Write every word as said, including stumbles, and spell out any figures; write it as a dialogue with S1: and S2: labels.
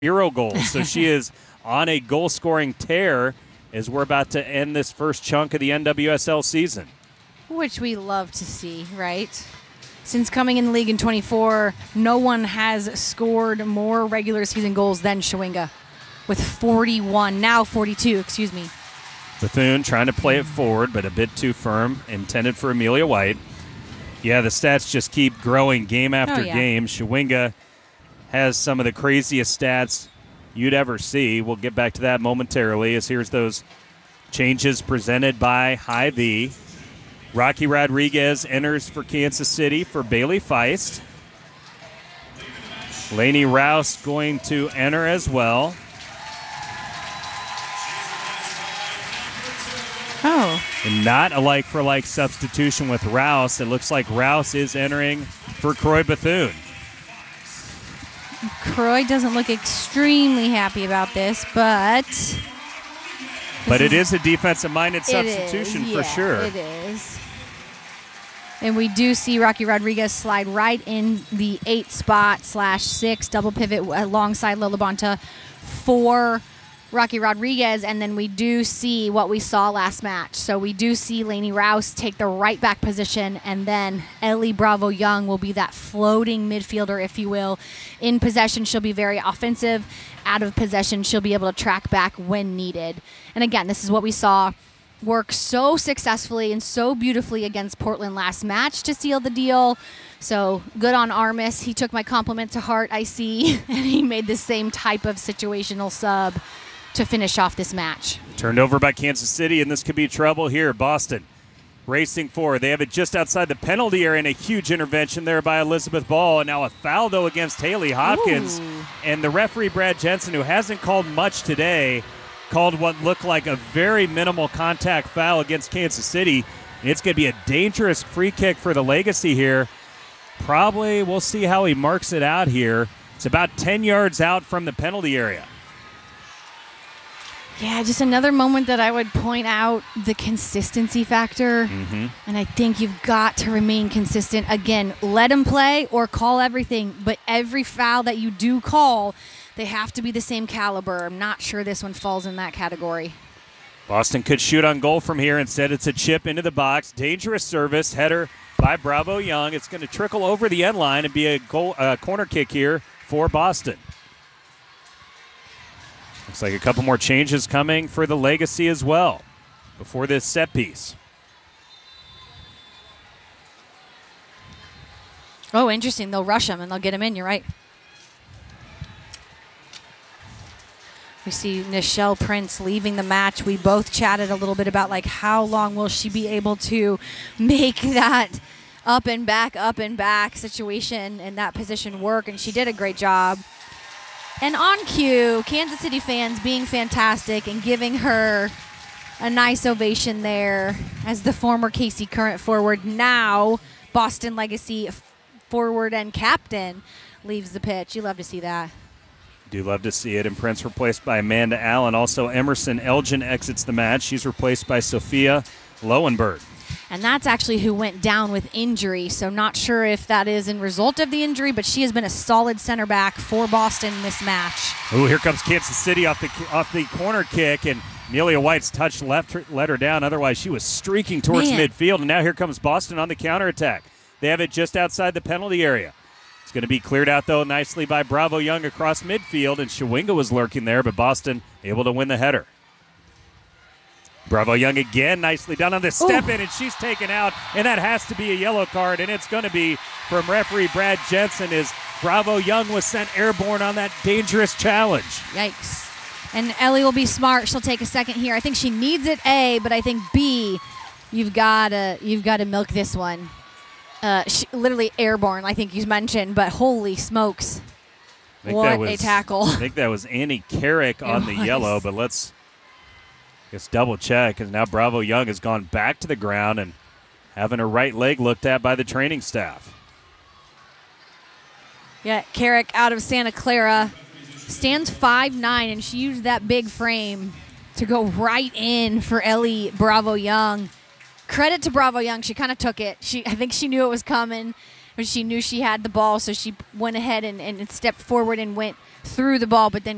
S1: Zero goals. So she is on a goal-scoring tear as we're about to end this first chunk of the N W S L season.
S2: Which we love to see, right? Since coming in the league in twenty-four, no one has scored more regular season goals than Shawinga with forty-one, now forty-two, excuse me.
S1: Bethune trying to play it forward, but a bit too firm, intended for Amelia White. Yeah, the stats just keep growing game after
S2: oh, yeah.
S1: game. Shawinga has some of the craziest stats you'd ever see. We'll get back to that momentarily as here's those changes presented by Hy-Vee. Rocky Rodriguez enters for Kansas City for Bailey Feist. Lainey Rouse going to enter as well.
S2: Oh.
S1: And not a like-for-like substitution with Rouse. It looks like Rouse is entering for Croy Bethune.
S2: Croy doesn't look extremely happy about this, but... This
S1: but it is, is a defensive-minded substitution
S2: is,
S1: for
S2: yeah,
S1: sure.
S2: It is. And we do see Rocky Rodriguez slide right in the eight spot slash six double pivot alongside Lola Bonta for Rocky Rodriguez. And then we do see what we saw last match. So we do see Lainey Rouse take the right back position, and then Ellie Bravo Young will be that floating midfielder, if you will. In possession, she'll be very offensive. Out of possession, she'll be able to track back when needed. And again, this is what we saw work so successfully and so beautifully against Portland last match to seal the deal. So good on Armis. He took my compliment to heart, I see, and he made the same type of situational sub to finish off this match.
S1: Turned over by Kansas City, and this could be trouble here. Boston racing forward. They have it just outside the penalty area, and a huge intervention there by Elizabeth Ball. And now a foul, though, against Haley Hopkins.
S2: Ooh.
S1: And the referee, Brad Jensen, who hasn't called much today, called what looked like a very minimal contact foul against Kansas City. And it's going to be a dangerous free kick for the Legacy here. Probably we'll see how he marks it out here. It's about ten yards out from the penalty area.
S2: Yeah, just another moment that I would point out the consistency factor.
S1: Mm-hmm.
S2: And I think you've got to remain consistent. Again, let him play or call everything. But every foul that you do call, they have to be the same caliber. I'm not sure this one falls in that category.
S1: Boston could shoot on goal from here. Instead, it's a chip into the box. Dangerous service. Header by Bravo Young. It's going to trickle over the end line and be a goal, uh, corner kick here for Boston. Looks like a couple more changes coming for the Legacy as well before this set piece.
S2: Oh, interesting. They'll rush him and they'll get him in. You're right. We see Nichelle Prince leaving the match. We both chatted a little bit about like how long will she be able to make that up and back, up and back situation and that position work, and she did a great job. And on cue, Kansas City fans being fantastic and giving her a nice ovation there as the former K C Current forward, now Boston Legacy forward and captain, leaves the pitch. You love to see that.
S1: Do love to see it. And Prince replaced by Amanda Allen. Also, Emerson Elgin exits the match. She's replaced by Sophia Lowenberg.
S2: And that's actually who went down with injury, so not sure if that is in result of the injury, but she has been a solid center back for Boston in this match.
S1: Oh, here comes Kansas City off the off the corner kick, and Amelia White's touch left her, let her down. Otherwise, she was streaking towards
S2: Man.
S1: midfield, and now here comes Boston on the counterattack. They have it just outside the penalty area. It's going to be cleared out, though, nicely by Bravo Young across midfield, and Shawinga was lurking there, but Boston able to win the header. Bravo Young again, nicely done on the step Ooh. in, and she's taken out, and that has to be a yellow card, and it's going to be from referee Brad Jensen as Bravo Young was sent airborne on that dangerous challenge.
S2: Yikes. And Ellie will be smart. She'll take a second here. I think she needs it, A, but I think B, you've got to you've got to milk this one. Uh, she, literally airborne, I think you mentioned, but holy smokes. What
S1: was,
S2: a tackle.
S1: I think that was Annie Carrick on the yellow, but let's Let's double check, because now Bravo Young has gone back to the ground and having her right leg looked at by the training staff.
S2: Yeah, Carrick out of Santa Clara stands five nine, and she used that big frame to go right in for Ellie Bravo Young. Credit to Bravo Young. She kind of took it. She, I think she knew it was coming, but she knew she had the ball, so she went ahead and, and stepped forward and went through the ball, but then